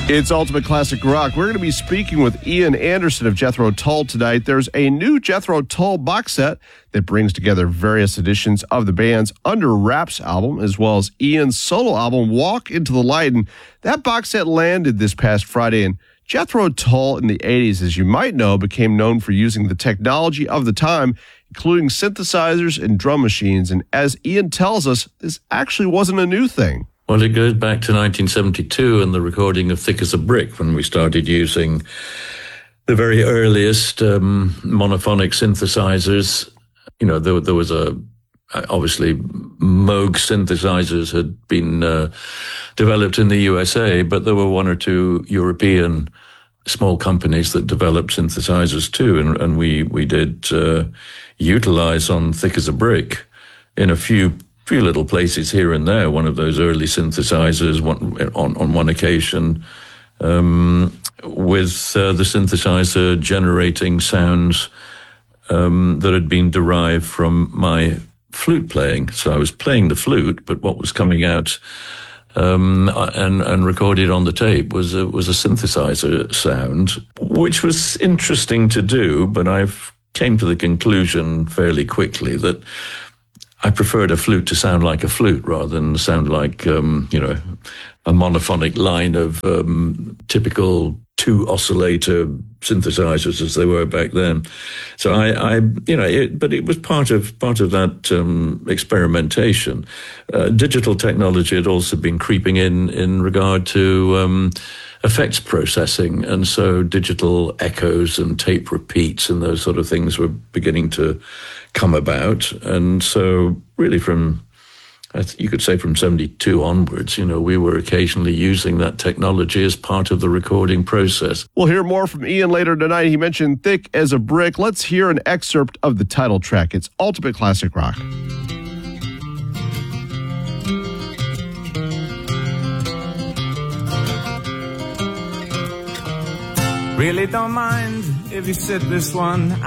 It's Ultimate Classic Rock. We're going to be speaking with Ian Anderson of Jethro Tull tonight. There's a new Jethro Tull box set that brings together various editions of the band's Under Wraps album, as well as Ian's solo album, Walk Into the Light. And that box set landed this past Friday. And Jethro Tull in the 80s, as you might know, became known for using the technology of the time, including synthesizers and drum machines. And as Ian tells us, this actually wasn't a new thing. Well, it goes back to 1972 and the recording of Thick as a Brick, when we started using the very earliest monophonic synthesizers. You know, there was obviously Moog synthesizers had been developed in the USA, but there were one or two European small companies that developed synthesizers too, and we did utilize on Thick as a Brick in a few little places here and there, one of those early synthesizers on one occasion, with the synthesizer generating sounds that had been derived from my flute playing. So I was playing the flute, but what was coming out and recorded on the tape was a synthesizer sound, which was interesting to do, but I've came to the conclusion fairly quickly that I preferred a flute to sound like a flute rather than sound like, a monophonic line of typical two oscillator synthesizers as they were back then. So but it was part of that experimentation. Digital technology had also been creeping in regard to effects processing, and so digital echoes and tape repeats and those sort of things were beginning to come about. And so really you could say from 72 onwards, we were occasionally using that technology as part of the recording process. We'll hear more from Ian later tonight. He mentioned Thick as a Brick. Let's hear an excerpt of the title track. It's Ultimate Classic Rock. Really don't mind if you sit this one